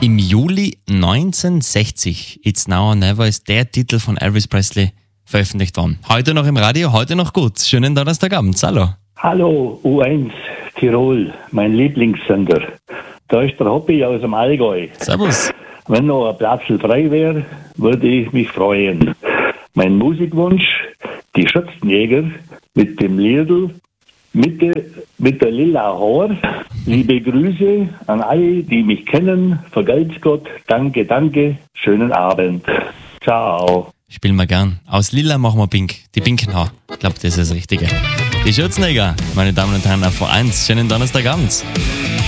Im Juli 1960, It's Now or Never, ist der Titel von Elvis Presley veröffentlicht worden. Heute noch im Radio, heute noch gut. Schönen Donnerstagabend. Hallo. Hallo, U1 Tirol, mein Lieblingssender. Da ist der Hoppi aus dem Allgäu. Servus. Wenn noch ein Platz frei wäre, würde ich mich freuen. Mein Musikwunsch, die Schützenjäger mit dem Liedl, mit der lila Haar. Liebe Grüße an alle, die mich kennen. Vergelt's Gott. Danke, danke. Schönen Abend. Ciao. Spielen wir gern. Aus Lila machen wir Pink. Die pinken Haar. Ich glaube, das ist das Richtige. Die Schürzenjäger, meine Damen und Herren, auf V1. Schönen Donnerstagabend.